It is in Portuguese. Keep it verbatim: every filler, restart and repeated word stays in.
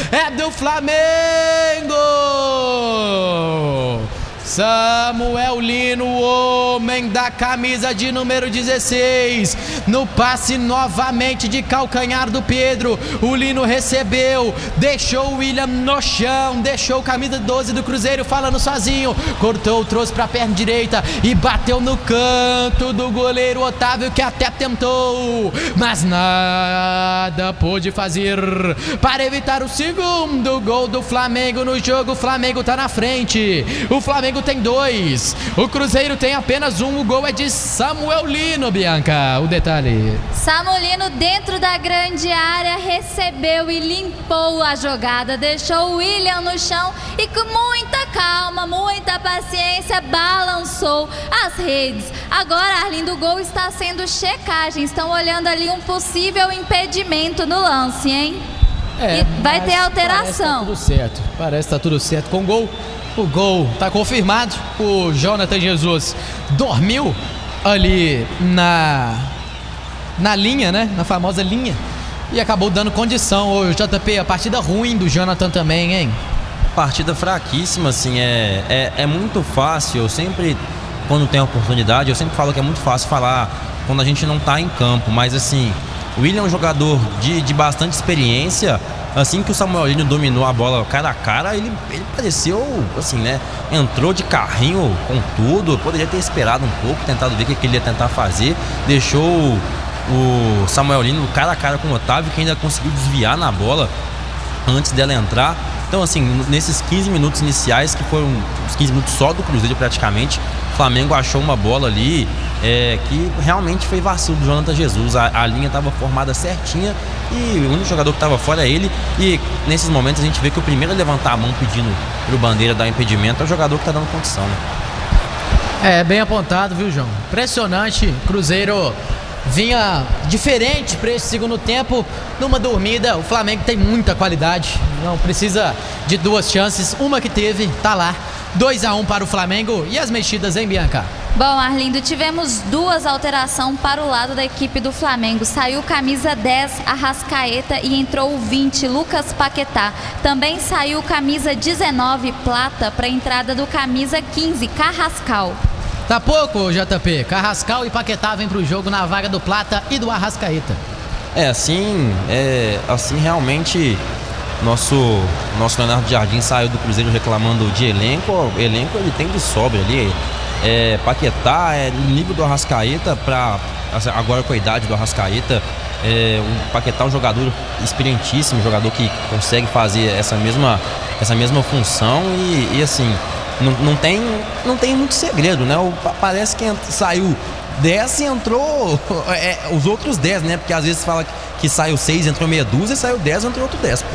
é do Flamengo. Samuel Lino, o homem da camisa de número dezesseis, no passe novamente de calcanhar do Pedro. O Lino recebeu, deixou o William no chão, deixou o camisa doze do Cruzeiro falando sozinho, cortou, trouxe para a perna direita e bateu no canto do goleiro Otávio, que até tentou, mas nada pôde fazer para evitar o segundo gol do Flamengo no jogo. O Flamengo tá na frente, o Flamengo tem dois, o Cruzeiro tem apenas um. O gol é de Samuel Lino, Bianca, o detalhe. Samuel Lino dentro da grande área recebeu e limpou a jogada, deixou o William no chão e com muita calma, muita paciência balançou as redes. Agora, Arlindo, o gol está sendo checagem, estão olhando ali um possível impedimento no lance, hein? É, e vai ter alteração. Parece que tá tudo certo, parece que tá tudo certo com o gol. O gol tá confirmado. O Jonathan Jesus dormiu ali na na linha, né? Na famosa linha. E acabou dando condição. O J P, a partida ruim do Jonathan também, hein? Partida fraquíssima, assim. É, é, é muito fácil. Eu sempre, quando tenho a oportunidade, eu sempre falo que é muito fácil falar quando a gente não tá em campo. Mas, assim, o William é um jogador de, de bastante experiência. Assim que o Samuel Lino dominou a bola cara a cara, ele, ele pareceu, assim, né? Entrou de carrinho com tudo. Poderia ter esperado um pouco, tentado ver o que ele ia tentar fazer. Deixou o Samuel Lino cara a cara com o Otávio, que ainda conseguiu desviar na bola antes dela entrar. Então, assim, nesses quinze minutos iniciais, que foram os quinze minutos só do Cruzeiro praticamente, o Flamengo achou uma bola ali é, que realmente foi vacilo do Jonathan Jesus. A, a linha estava formada certinha e o único jogador que estava fora é ele. E nesses momentos a gente vê que o primeiro a levantar a mão pedindo pro Bandeira dar impedimento é o jogador que está dando condição, né? É, bem apontado, viu, João? Impressionante. Cruzeiro vinha diferente para esse segundo tempo, numa dormida. O Flamengo tem muita qualidade, não precisa de duas chances, uma que teve, tá lá. dois a um para o Flamengo. E as mexidas, hein, Bianca? Bom, Arlindo, tivemos duas alterações para o lado da equipe do Flamengo. Saiu camisa dez, Arrascaeta, e entrou o vinte, Lucas Paquetá. Também saiu camisa dezenove, Plata, para a entrada do camisa quinze, Carrascal. Tá pouco, J P. Carrascal e Paquetá vêm pro jogo na vaga do Plata e do Arrascaeta. É, assim, é, assim realmente nosso, nosso Leonardo Jardim saiu do Cruzeiro reclamando de elenco. O elenco ele tem de sobra ali. É, Paquetá é no nível do Arrascaeta, pra, agora com a idade do Arrascaeta. É, o Paquetá é um jogador experientíssimo, um jogador que consegue fazer essa mesma, essa mesma função e, e assim, não, não, tem, não tem muito segredo, né? O, parece que saiu dez e entrou é, os outros dez, né? Porque às vezes fala que, que saiu seis, entrou meia dúzia, saiu dez, entrou outro dez.